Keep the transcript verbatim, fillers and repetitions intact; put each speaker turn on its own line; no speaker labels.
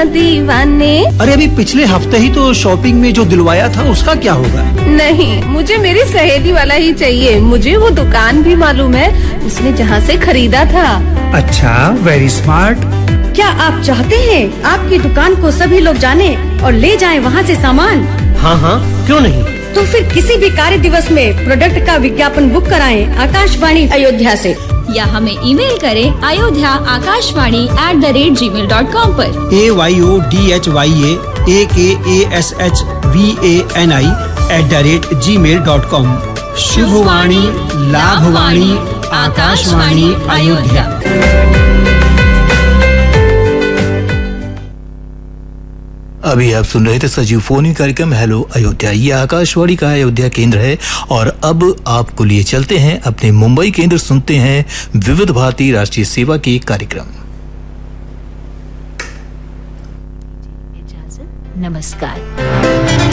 दीवाने।
अरे अभी पिछले हफ्ते ही तो शॉपिंग में जो दिलवाया था उसका क्या होगा?
नहीं, मुझे मेरी सहेली वाला ही चाहिए। मुझे वो दुकान भी मालूम है, उसने जहाँ से खरीदा था।
अच्छा, वेरी स्मार्ट।
क्या आप चाहते हैं आपकी दुकान को सभी लोग जाने और ले जाएं वहाँ से सामान?
हाँ हाँ, क्यों नहीं।
तो फिर किसी भी कार्य दिवस में प्रोडक्ट का विज्ञापन बुक कराएं आकाशवाणी अयोध्या से,
या हमें ईमेल करें Ayodhya Akashvani at the rate ji mail dot com पर।
ए Y O D H Y ए ए के A S H V A N I at the rate ji mail dot com. शुभवाणी, लाभवाणी, Akashvani Ayodhya.
अभी आप सुन रहे थे सजीव फोन कार्यक्रम हेलो अयोध्या। ये आकाशवाणी का अयोध्या केंद्र है और अब आपको लिए चलते हैं अपने मुंबई केंद्र, सुनते हैं विविध भारती राष्ट्रीय सेवा के कार्यक्रम।
नमस्कार।